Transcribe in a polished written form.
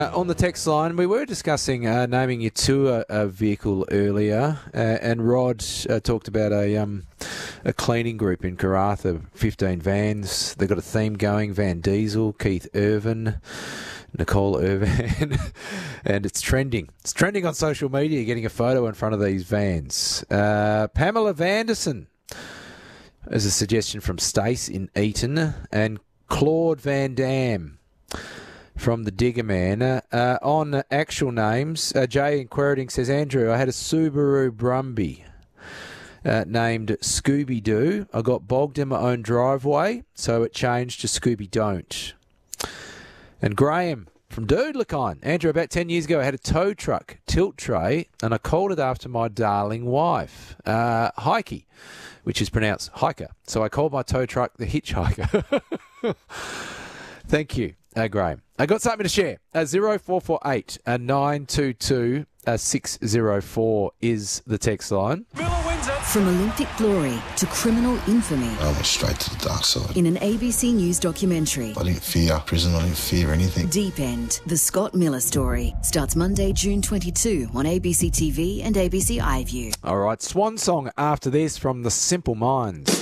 On the text line, we were discussing naming your tour vehicle earlier, and Rod talked about a cleaning group in Karratha, 15 vans. They've got a theme going, Van Diesel, Keith Irvin, Nicole Irvin, and it's trending. It's trending on social media, getting a photo in front of these vans. Pamela Vanderson is a suggestion from Stace in Eton, and Claude Van Dam from the Digger Man. On actual names, Jay in Queriting says, Andrew, I had a Subaru Brumby named Scooby-Doo. I got bogged in my own driveway, so it changed to Scooby-Don't. And Graham from Doodlakine. Andrew, about 10 years ago, I had a tow truck tilt tray, and I called it after my darling wife, Heike, which is pronounced hiker. So I called my tow truck the Hitchhiker. Thank you, Graham. I got something to share. 0448 922 604 is the text line. From Olympic glory to criminal infamy. I went straight to the dark side. In an ABC News documentary. I didn't fear prison. I didn't fear anything. Deep End, the Scott Miller story. Starts Monday, June 22 on ABC TV and ABC iView. All right, swan song after this from the Simple Minds.